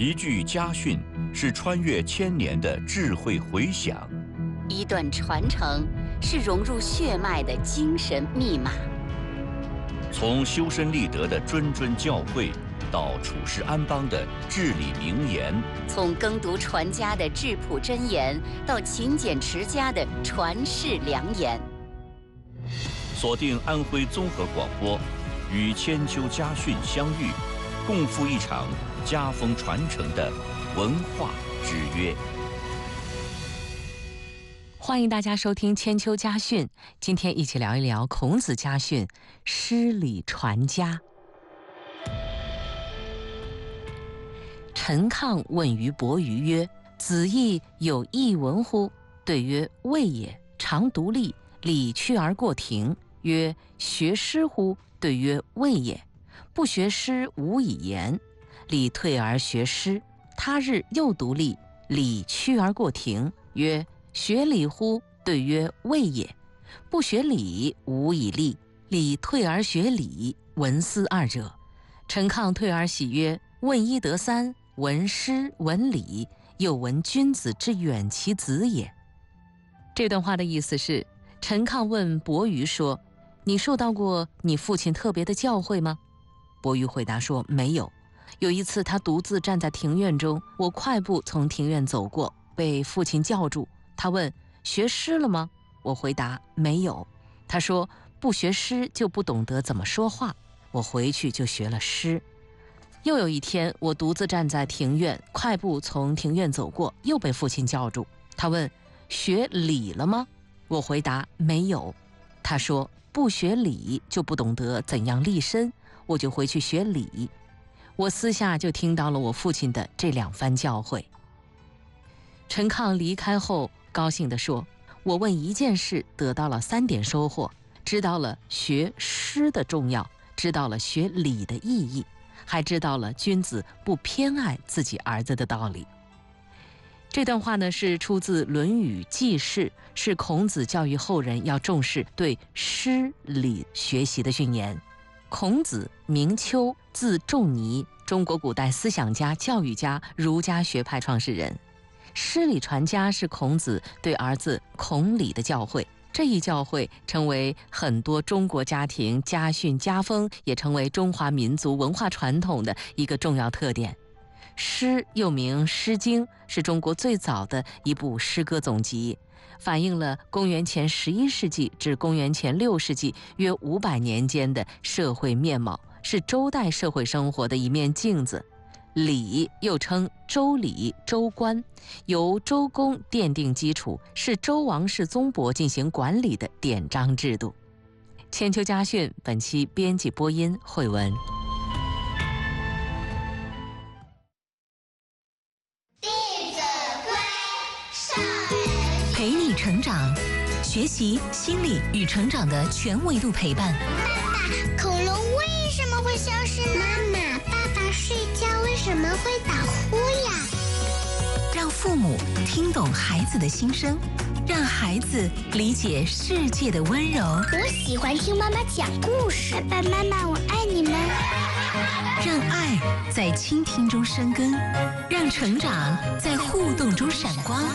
一句家训是穿越千年的智慧回响， 一段传承是融入血脉的精神密码。 从修身立德的谆谆教诲，到处世安邦的至理名言， 从耕读传家的质朴箴言，到勤俭持家的传世良言。 锁定安徽综合广播，与千秋家训相遇，共赴一场家风传承的文化之约。 欢迎大家收听千秋家训，今天一起聊一聊孔子家训，诗礼传家。陈亢问于伯鱼曰：子义有佚文乎？对曰：未也。常独立，礼去而过庭。曰：学诗乎？对曰：未也。不学诗，无以言。礼退而学诗。他日又独立，礼去而过庭。曰：学礼乎？对曰：未也。不学礼，无以立。礼退而学礼，文思二者。陈亢退而喜曰：问一得三，闻诗闻礼，又闻君子之远其子也。这段话的意思是，陈亢问伯鱼说：你受到过你父亲特别的教诲吗？伯鱼回答说：没有。有一次他独自站在庭院中，我快步从庭院走过，被父亲叫住。他问：学诗了吗？我回答：没有。他说：不学诗就不懂得怎么说话。我回去就学了诗。又有一天，我独自站在庭院，快步从庭院走过，又被父亲叫住。他问：学礼了吗？我回答：没有。他说：不学礼就不懂得怎样立身，我就回去学礼。我私下就听到了我父亲的这两番教诲。陈亢离开后高兴地说：我问一件事得到了3点收获，知道了学诗的重要，知道了学礼的意义，还知道了君子不偏爱自己儿子的道理。这段话呢，是出自《论语记事》，是孔子教育后人要重视对诗礼学习的训言。孔子名丘，字仲尼，中国古代思想家、教育家，儒家学派创始人。诗礼传家是孔子对儿子孔鲤的教诲，这一教诲成为很多中国家庭家训家风，也成为中华民族文化传统的一个重要特点。诗又名《诗经》，是中国最早的一部诗歌总集，反映了公元前11世纪至公元前6世纪约500年间的社会面貌，是周代社会生活的一面镜子。礼又称周礼、周官，由周公奠定基础，是周王室宗伯进行管理的典章制度。千秋家训本期编辑播音慧文。 陪你成长，学习心理与成长的全维度陪伴。 爸爸，恐龙为什么会消失呢？妈妈，爸爸睡觉为什么会打呼呀？ 让父母听懂孩子的心声，让孩子理解世界的温柔。 我喜欢听妈妈讲故事。爸爸妈妈，我爱你们。 让爱在倾听中生根，让成长在互动中闪光。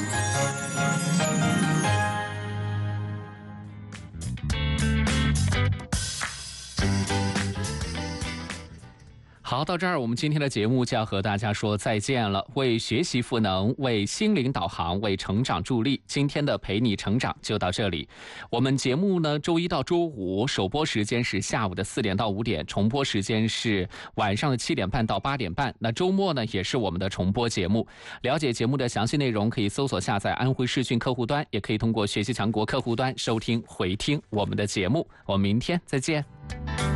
好，到这儿我们今天的节目就要和大家说再见了。为学习赋能，为心灵导航，为成长助力，今天的陪你成长就到这里。我们节目呢，周一到周五首播时间是下午的4点到5点，重播时间是晚上的7点半到8点半。那周末呢，也是我们的重播节目。了解节目的详细内容，可以搜索下载安徽视讯客户端，也可以通过学习强国客户端收听回听我们的节目。我们明天再见。